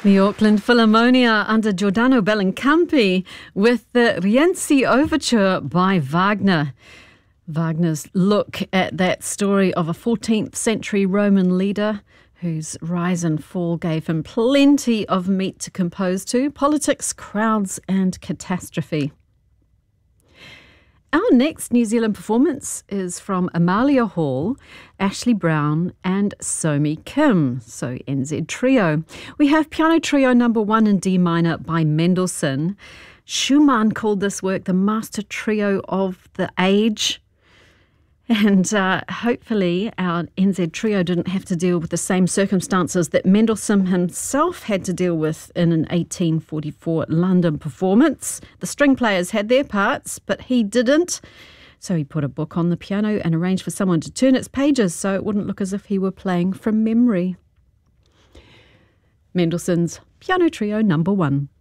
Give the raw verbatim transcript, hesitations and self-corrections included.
The Auckland Philharmonia under Giordano Bellincampi with the Rienzi Overture by Wagner. Wagner's look at that story of a fourteenth century Roman leader whose rise and fall gave him plenty of meat to compose to: politics, crowds and catastrophe. Our next New Zealand performance is from Amalia Hall, Ashley Brown and Somi Kim, so N Z Trio. We have Piano Trio number one in D minor by Mendelssohn. Schumann called this work the master trio of the age. And uh, hopefully our N Z Trio didn't have to deal with the same circumstances that Mendelssohn himself had to deal with in an eighteen forty-four London performance. The string players had their parts, but he didn't. So he put a book on the piano and arranged for someone to turn its pages so it wouldn't look as if he were playing from memory. Mendelssohn's Piano Trio number one.